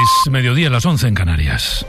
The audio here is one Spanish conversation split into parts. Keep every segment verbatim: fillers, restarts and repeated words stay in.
Es mediodía, las once en Canarias.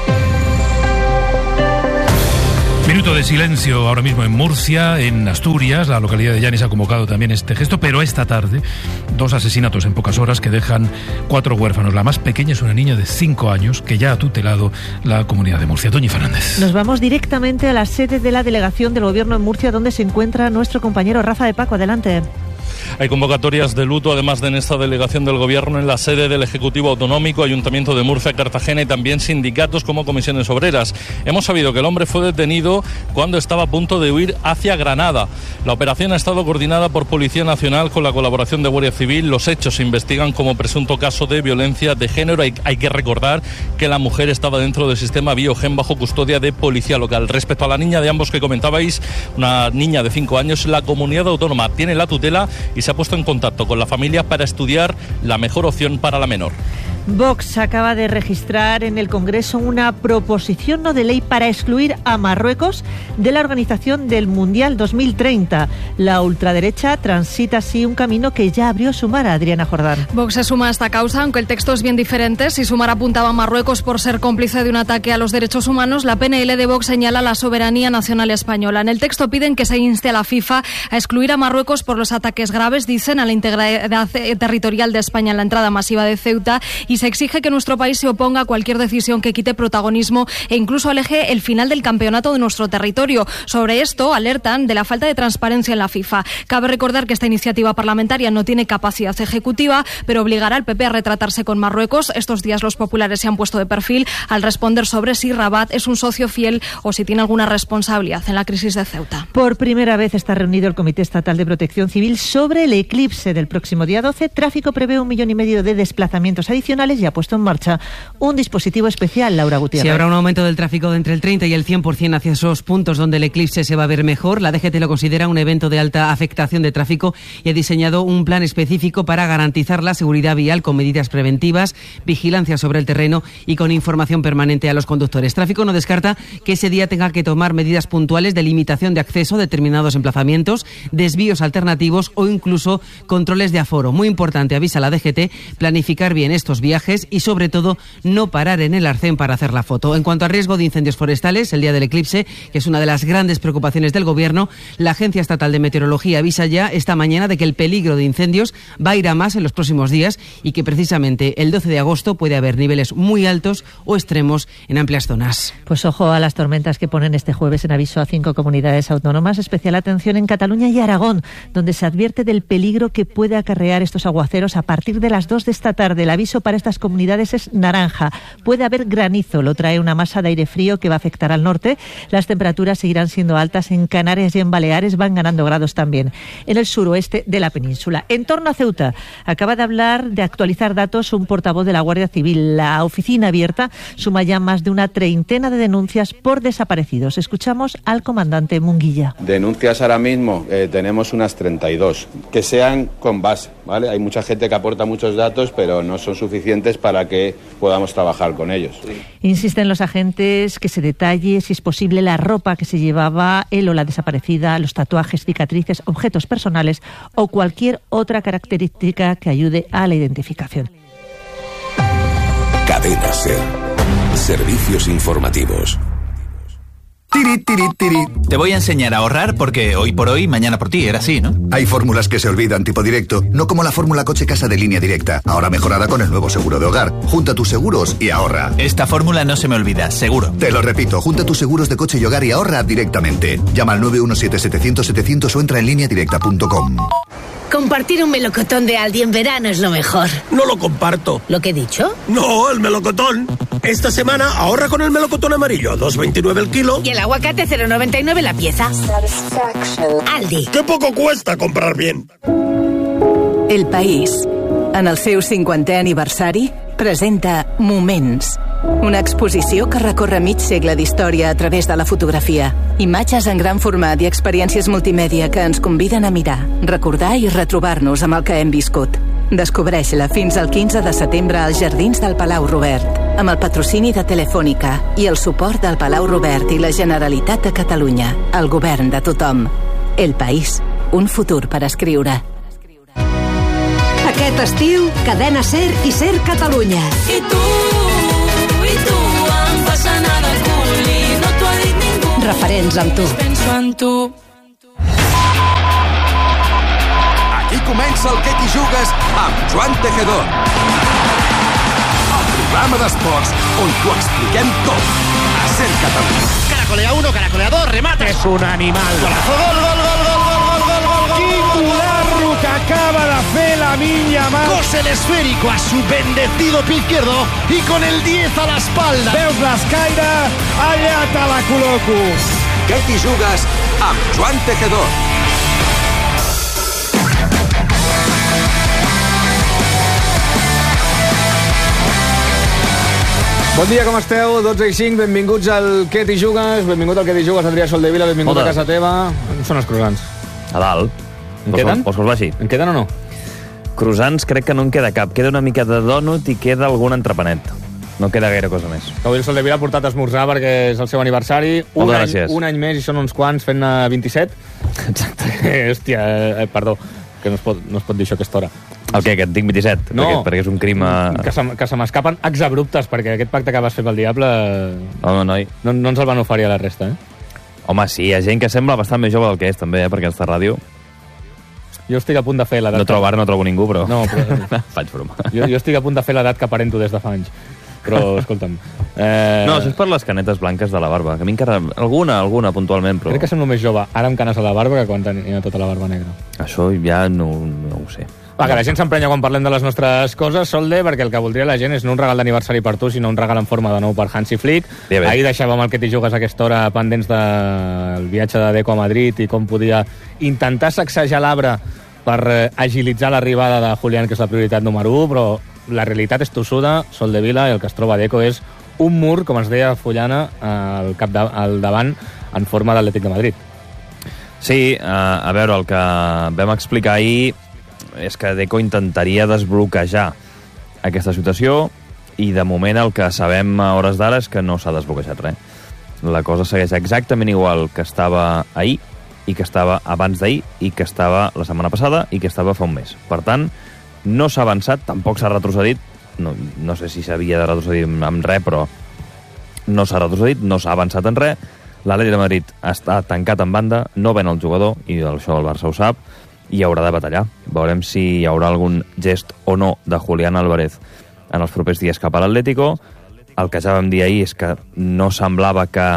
Minuto de silencio ahora mismo en Murcia, en Asturias. La localidad de Llanes ha convocado también este gesto, pero esta tarde dos asesinatos en pocas horas que dejan cuatro huérfanos. La más pequeña es una niña de cinco años que ya ha tutelado la Comunidad de Murcia. Toñi Fernández. Nos vamos directamente a la sede de la delegación del Gobierno en Murcia, donde se encuentra nuestro compañero Rafa de Paco. Adelante. Hay convocatorias de luto, además de en esta delegación del Gobierno, en la sede del Ejecutivo Autonómico, Ayuntamiento de Murcia, Cartagena y también sindicatos como comisiones obreras. Hemos sabido que el hombre fue detenido cuando estaba a punto de huir hacia Granada. La operación ha estado coordinada por Policía Nacional con la colaboración de Guardia Civil. Los hechos se investigan como presunto caso de violencia de género. Hay, hay que recordar que la mujer estaba dentro del sistema Biogen bajo custodia de Policía Local. Respecto a la niña de ambos que comentabais, una niña de cinco años, la Comunidad Autónoma tiene la tutela y se ha puesto en contacto con la familia para estudiar la mejor opción para la menor. Vox acaba de registrar en el Congreso una proposición no de ley para excluir a Marruecos de la organización del Mundial dos mil treinta. La ultraderecha transita así un camino que ya abrió Sumar. Adriana Jordán. Vox se suma a esta causa, aunque el texto es bien diferente. Si Sumar apuntaba a Marruecos por ser cómplice de un ataque a los derechos humanos, la P N L de Vox señala la soberanía nacional española. En el texto piden que se inste a la FIFA a excluir a Marruecos por los ataques graves, dicen, a la integridad territorial de España en la entrada masiva de Ceuta, y se exige que nuestro país se oponga a cualquier decisión que quite protagonismo e incluso aleje el final del campeonato de nuestro territorio. Sobre esto alertan de la falta de transparencia en la FIFA. Cabe recordar que esta iniciativa parlamentaria no tiene capacidad ejecutiva, pero obligará al P P a retratarse con Marruecos. Estos días los populares se han puesto de perfil al responder sobre si Rabat es un socio fiel o si tiene alguna responsabilidad en la crisis de Ceuta. Por primera vez está reunido el Comité Estatal de Protección Civil sobre el eclipse del próximo día doce. Tráfico prevé un millón y medio de desplazamientos adicionales y ha puesto en marcha un dispositivo especial. Laura Gutiérrez. Si habrá un aumento del tráfico de entre el treinta y el cien por ciento hacia esos puntos donde el eclipse se va a ver mejor. La D G T lo considera un evento de alta afectación de tráfico y ha diseñado un plan específico para garantizar la seguridad vial con medidas preventivas, vigilancia sobre el terreno y con información permanente a los conductores. Tráfico no descarta que ese día tenga que tomar medidas puntuales de limitación de acceso a determinados emplazamientos, desvíos alternativos o incluso controles de aforo. Muy importante, avisa la D G T, planificar bien estos viajes y sobre todo no parar en el arcén para hacer la foto. En cuanto a riesgo de incendios forestales, el día del eclipse, que es una de las grandes preocupaciones del Gobierno, la Agencia Estatal de Meteorología avisa ya esta mañana de que el peligro de incendios va a ir a más en los próximos días y que precisamente el doce de agosto puede haber niveles muy altos o extremos en amplias zonas. Pues ojo a las tormentas que ponen este jueves en aviso a cinco comunidades autónomas. Especial atención en Cataluña y Aragón, donde se advierte del peligro que puede acarrear estos aguaceros a partir de las dos de esta tarde. El aviso para estas comunidades es naranja. Puede haber granizo, lo trae una masa de aire frío que va a afectar al norte. Las temperaturas seguirán siendo altas en Canarias y en Baleares, van ganando grados también en el suroeste de la península. En torno a Ceuta, acaba de hablar, de actualizar datos un portavoz de la Guardia Civil. La oficina abierta suma ya más de una treintena de denuncias por desaparecidos. Escuchamos al comandante Munguilla. Denuncias ahora mismo eh, tenemos unas treinta y dos, que sean con base, ¿vale? Hay mucha gente que aporta muchos datos, pero no son suficientes para que podamos trabajar con ellos. Insisten los agentes que se detalle, si es posible, la ropa que se llevaba él o la desaparecida, los tatuajes, cicatrices, objetos personales o cualquier otra característica que ayude a la identificación. Cadena SER. Servicios informativos. Tiri, tiri, tiri. Te voy a enseñar a ahorrar porque hoy por hoy, mañana por ti, era así, ¿no? Hay fórmulas que se olvidan, tipo directo, no como la fórmula coche-casa de Línea Directa, ahora mejorada con el nuevo seguro de hogar. Junta tus seguros y ahorra. Esta fórmula no se me olvida, seguro. Te lo repito, junta tus seguros de coche y hogar y ahorra directamente. Llama al nueve uno siete setecientos setecientos o entra en línea directa punto com. Compartir un melocotón de Aldi en verano es lo mejor. No lo comparto. ¿Lo que he dicho? No, el melocotón. Esta semana ahorra con el melocotón amarillo, dos veintinueve el kilo. Y el aguacate cero noventa y nueve la pieza. Aldi. ¡Qué poco cuesta comprar bien! El País, en el seu cinquantè aniversari, presenta Moments, una exposició que recorre mig segle d'història a través de la fotografia. Imatges en gran format i experiències multimèdia que ens conviden a mirar, recordar i retrobar-nos amb el que hem viscut. Descobreix-la fins al quinze de setembre als Jardins del Palau Robert, amb el patrocini de Telefònica i el suport del Palau Robert i la Generalitat de Catalunya, el govern de tothom. El País, un futur per escriure. Aquest estiu, Cadena Ser i Ser Catalunya. I tu, i tu, em fas anar de cul i no t'ho ha dit ningú. Referents amb tu. Penso en tu. Aquí comença el Que t'hi jugues amb Joan Tejedor. El programa d'esports on t'ho expliquem tot. A Ser Catalunya. Caracolea uno, caracolea dos, remate. Es un animal. Golazo, gol, gol, gol, gol, gol, gol, gol, gol, gol. Quicularro que acaba de fer la minya mà. Cose el esférico a su bendecido pie izquierdo y con el diez a la espalda. Veus l'escaire? Allà te la col·loco. Que t'hi jugues amb Joan Tejedor. Bon dia, com esteu? dotze i cinc, benvinguts al Que t'hi jugues. Benvingut al Que t'hi jugues, Adrià Soldevila, benvingut Hola. A casa teva. On són els croissants? A dalt. En queden? Vols que els vagi? En queden o no? Croissants crec que no en queda cap. Queda una mica de dònut i queda algun entrepanet. No queda gaire cosa més. Avui el Soldevila ha portat a esmorzar perquè és el seu aniversari. Un Moltes any, gràcies. Un any més i són uns quants, fent vint-i-set. Exacte. Hòstia, eh, perdó, que no es, pot, no es pot dir això a aquesta hora. El què, que en tinc vint-i-set? No, perquè, perquè és un crim... A... Que se, que se m'escapen exabruptes, perquè aquest pacte que vas fer pel diable... Home, noi. No, no ens el van oferir a la resta, eh? Home, sí, hi ha gent que sembla bastant més jove del que és, també, eh, perquè està a ràdio. Jo estic a punt de fer l'edat... No trobo ara, no trobo ningú, però... No, però... Faig broma. Jo, jo estic a punt de fer l'edat que aparento des de fa anys. Però, escolta'm... Eh... No, això és per les canetes blanques de la barba, que a mi encara... Alguna, alguna, puntualment, però... Crec que semblo més jove ara amb canes a la barba que quan tenia tota la barba negra. Això ja no, no ho sé. Va, que la gent s'emprenya quan parlem de les nostres coses, Solde, perquè el que voldria la gent és no un regal d'aniversari per tu, sinó un regal en forma de nou per Hansi Flick. Ja Ahir deixàvem el Que t'hi jugues a aquesta hora pendents del viatge de Deco a Madrid i com podia intentar sacsejar l'arbre per agilitzar l'arribada de Julián, que és la prioritat número u, però la realitat és tossuda, Soldevila, i el que es troba a Deco és un mur, com es deia Fullana, al, cap de, al davant, en forma d'Atlètic de Madrid. Sí, a, a veure, el que vam explicar ahir és que Deco intentaria desbloquejar aquesta situació i de moment el que sabem a hores d'ara és que no s'ha desbloquejat res. La cosa segueix exactament igual que estava ahir i que estava abans d'ahir i que estava la setmana passada i que estava fa un mes. Per tant, no s'ha avançat, tampoc s'ha retrocedit, no, no sé si s'havia de retrocedir amb res, però no s'ha retrocedit, no s'ha avançat en res. L'Atlètic de Madrid està tancat en banda, no ven el jugador, i això el Barça ho sap, i haurà de batallar. Veurem si hi haurà algun gest o no de Julián Álvarez en els propers dies cap a l'Atlético. El que ja vam dir ahir és que no semblava que,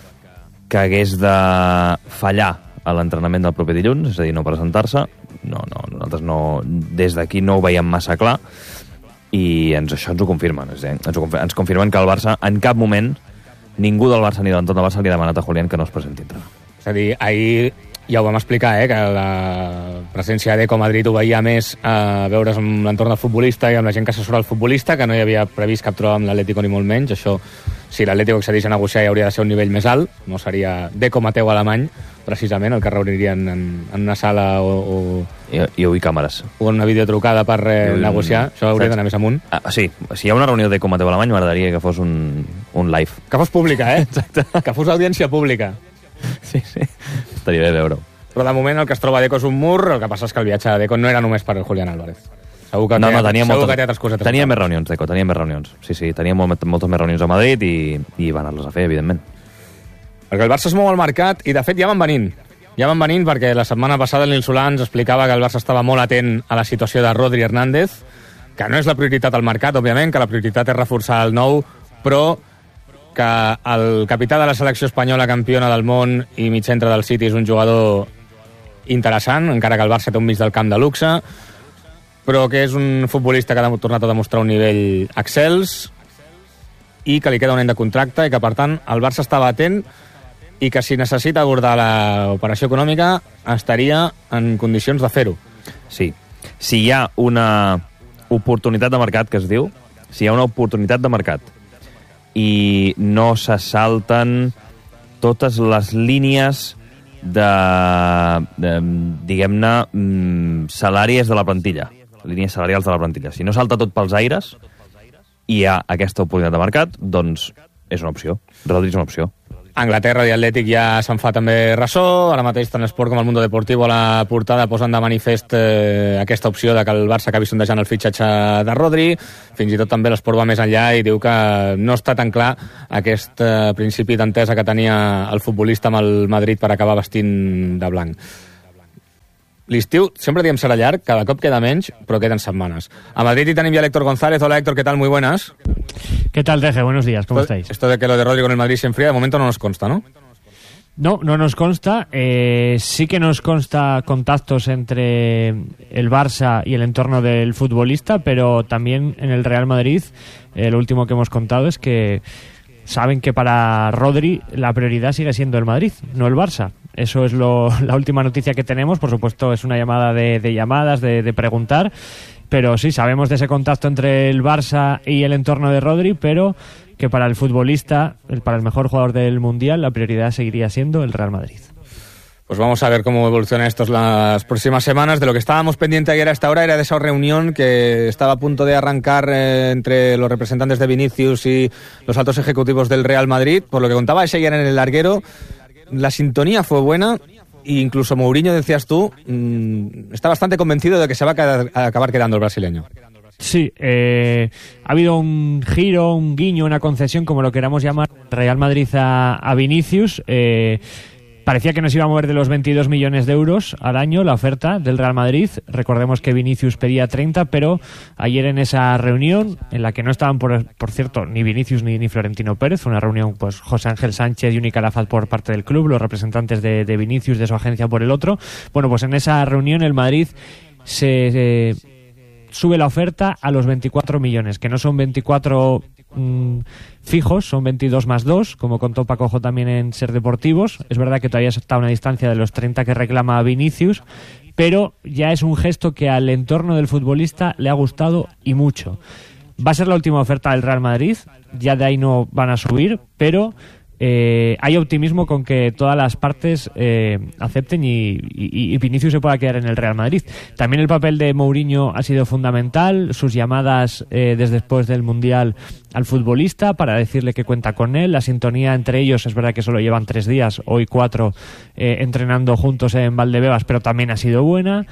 que hagués de fallar a l'entrenament del proper dilluns, és a dir, no presentar-se. No, no, nosaltres no, des d'aquí no ho veiem massa clar i ens, això ens ho confirmen. És a dir, ens, ho, ens confirmen que el Barça en cap moment, ningú del Barça ni de l'entorn del Barça li ha demanat a Julián que no es presenti a entrenar. És a dir, ahir ja ho vam explicar, eh, que la presència de Deco a Madrid ho veia més a veure's amb l'entorn del futbolista i amb la gent que assessora el futbolista, que no hi havia previst cap troba amb l'Atlético ni molt menys. Això, si l'Atlético accedeix a negociar, hi hauria de ser un nivell més alt. No seria Deco Mateu alemany, precisament, el que reunirien en, en una sala o... o... I, i avui càmeres. O en una videotrucada per eh, negociar. Això hauria d'anar més amunt. Ah, sí, si hi ha una reunió de Deco Mateu alemany, m'agradaria que fos un, un live. Que fos pública, eh? Exacte. Que fos audiència pública. Sí, sí. Estaria bé veure-ho. Però de moment el que es troba a Deco és un mur, el que passa és que el viatge de Deco no era només per el Julián Álvarez. Segur que, no, tenia, no, tenia, segur moltes, que té altres cosetes. Tenia més reunions, Deco, tenia més reunions. Sí, sí, tenia molt, moltes més reunions a Madrid i, i van anar-les a fer, evidentment. Perquè el Barça es mou al mercat i, de fet, ja van venint. Ja van venint perquè la setmana passada el Nil Solà ens explicava que el Barça estava molt atent a la situació de Rodri Hernández, que no és la prioritat al mercat, òbviament, que la prioritat és reforçar el nou, però que el capità de la selecció espanyola, campiona del món i mig centre del City, és un jugador interessant, encara que el Barça té un mig del camp de luxe, però que és un futbolista que ha tornat a demostrar un nivell excels i que li queda un any de contracte i que, per tant, el Barça estava atent i que si necessita abordar l'operació econòmica estaria en condicions de fer-ho. Sí. Si hi ha una oportunitat de mercat, que es diu, si hi ha una oportunitat de mercat i no se salten totes les línies de, de diguem-ne, salàries de la plantilla, línies salarials de la plantilla. Si no salta tot pels aires i hi ha aquesta oportunitat de mercat, doncs és una opció. Rodri és una opció. A Anglaterra i Atlètic ja se'n fa també ressò. Ara mateix tant l'Esport com el Mundo Deportivo a la portada posen de manifest eh, aquesta opció de que el Barça acabi sondejant el fitxatge de Rodri. Fins i tot també l'Esport va més enllà i diu que no està tan clar aquest eh, principi d'entesa que tenia el futbolista amb el Madrid per acabar vestint de blanc. L'estiu, sempre diem serà llarg, cada cop queda menys, però queden setmanes. A Madrid y también ya Héctor González. Hola Héctor, ¿qué tal? Muy buenas. ¿Qué tal, Teje? Buenos días, ¿cómo esto, estáis? Esto de que lo de Rodrigo en el Madrid se enfría, de momento no nos consta, ¿no? No, no nos consta. Eh, sí que nos consta contactos entre el Barça y el entorno del futbolista, pero también en el Real Madrid, eh, lo último que hemos contado es que saben que para Rodri la prioridad sigue siendo el Madrid, no el Barça. Eso es lo, la última noticia que tenemos. Por supuesto, es una llamada de, de llamadas, de, de preguntar. Pero sí, sabemos de ese contacto entre el Barça y el entorno de Rodri, pero que para el futbolista, el, para el mejor jugador del Mundial, la prioridad seguiría siendo el Real Madrid. Pues vamos a ver cómo evoluciona esto las próximas semanas. De lo que estábamos pendientes ayer a esta hora era de esa reunión que estaba a punto de arrancar eh, entre los representantes de Vinicius y los altos ejecutivos del Real Madrid. Por lo que contaba ese ayer en el larguero, la sintonía fue buena e incluso Mourinho, decías tú, mmm, está bastante convencido de que se va a, quedar, a acabar quedando el brasileño. Sí, eh, ha habido un giro, un guiño, una concesión, como lo queramos llamar, Real Madrid a, a Vinicius. Eh, Parecía que nos iba a mover de los veintidós millones de euros al año la oferta del Real Madrid. Recordemos que Vinicius pedía treinta, pero ayer en esa reunión, en la que no estaban, por, por cierto, ni Vinicius ni, ni Florentino Pérez, fue una reunión, pues José Ángel Sánchez y Uni Calafat por parte del club, los representantes de, de Vinicius, de su agencia por el otro. Bueno, pues en esa reunión el Madrid se... se sube la oferta a los veinticuatro millones, que no son veinticuatro mmm, fijos, son veintidós más dos, como contó Pacojo también en Ser Deportivos. Es verdad que todavía está a una distancia de los treinta que reclama Vinicius, pero ya es un gesto que al entorno del futbolista le ha gustado y mucho. Va a ser la última oferta del Real Madrid, ya de ahí no van a subir, pero... Eh, hay optimismo con que todas las partes eh, acepten y, y, y Vinicius se pueda quedar en el Real Madrid. También el papel de Mourinho ha sido fundamental, sus llamadas eh, desde después del Mundial al futbolista para decirle que cuenta con él, la sintonía entre ellos, es verdad que solo llevan tres días, hoy cuatro, eh, entrenando juntos en Valdebebas, pero también ha sido buena.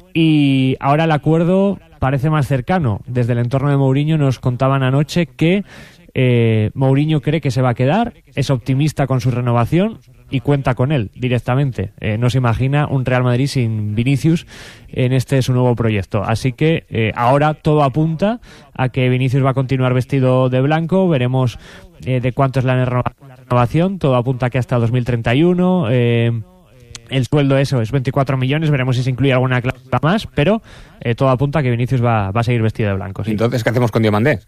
Y ahora el acuerdo parece más cercano. Desde el entorno de Mourinho nos contaban anoche que Eh, Mourinho cree que se va a quedar, es optimista con su renovación y cuenta con él directamente. Eh, no se imagina un Real Madrid sin Vinicius en este su nuevo proyecto. Así que eh, ahora todo apunta a que Vinicius va a continuar vestido de blanco. Veremos eh, de cuánto es la renovación. Todo apunta a que hasta dos mil treinta y uno. Eh, el sueldo eso es veinticuatro millones. Veremos si se incluye alguna cláusula más, pero eh, todo apunta a que Vinicius va, va a seguir vestido de blanco. ¿Sí? Entonces, ¿qué hacemos con Diomandé?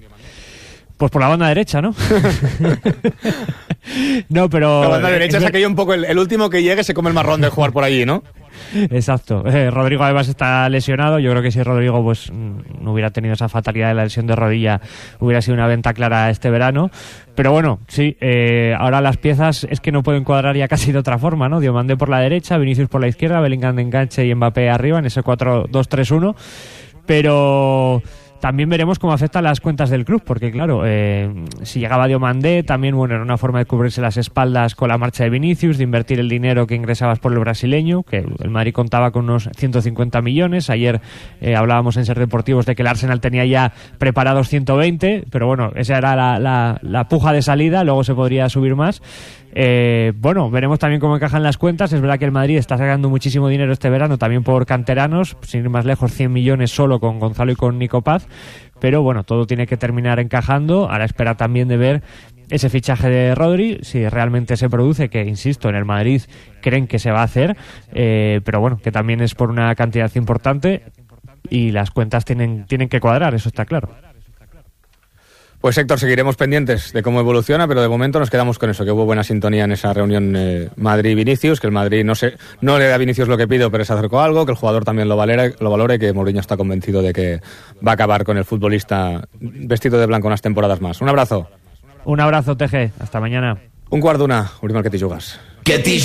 Pues por la banda derecha, ¿no? No, pero... La banda derecha es aquello un poco, el, el último que llegue se come el marrón de jugar por allí, ¿no? Exacto. Eh, Rodrigo además está lesionado. Yo creo que si Rodrigo pues no hubiera tenido esa fatalidad de la lesión de rodilla, hubiera sido una venta clara este verano. Pero bueno, sí, eh, ahora las piezas es que no pueden cuadrar ya casi de otra forma, ¿no? Diomandé por la derecha, Vinicius por la izquierda, Bellingham de enganche y Mbappé arriba en ese cuatro dos tres uno. Pero... también veremos cómo afectan las cuentas del club, porque claro, eh, si llegaba Diomandé, también bueno, era una forma de cubrirse las espaldas con la marcha de Vinicius, de invertir el dinero que ingresabas por el brasileño, que el Madrid contaba con unos ciento cincuenta millones. Ayer eh, hablábamos en Ser Deportivos de que el Arsenal tenía ya preparados ciento veinte, pero bueno, esa era la, la, la puja de salida, luego se podría subir más. Eh, bueno, veremos también cómo encajan las cuentas. Es verdad que el Madrid está sacando muchísimo dinero este verano, también por canteranos, sin ir más lejos, cien millones solo con Gonzalo y con Nico Paz, pero bueno, todo tiene que terminar encajando. A la espera también de ver ese fichaje de Rodri, si realmente se produce, que insisto, en el Madrid creen que se va a hacer, eh, pero bueno, que también es por una cantidad importante y las cuentas tienen, tienen que cuadrar, eso está claro. Pues Héctor, seguiremos pendientes de cómo evoluciona, pero de momento nos quedamos con eso, que hubo buena sintonía en esa reunión eh, Madrid-Vinicius, que el Madrid no se, no le da a Vinicius lo que pido, pero se acercó a algo, que el jugador también lo valore, lo valore, que Mourinho está convencido de que va a acabar con el futbolista vestido de blanco unas temporadas más. Un abrazo. Un abrazo, T G. Hasta mañana. Un quart d'una. Obrim el Que t'hi jugues. Que t'hi